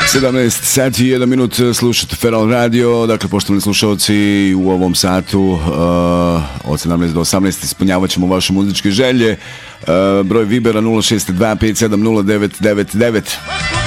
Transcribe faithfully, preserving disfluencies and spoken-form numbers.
sedamnaest sati i jedan minut slušate Feral Radio. Dakle, poštovani slušalci, u ovom satu uh, od sedamnaest do osamnaest ispunjavat ćemo vaše muzičke želje. Uh, broj Vibera nula šest dva pet sedam nula devet devet devet.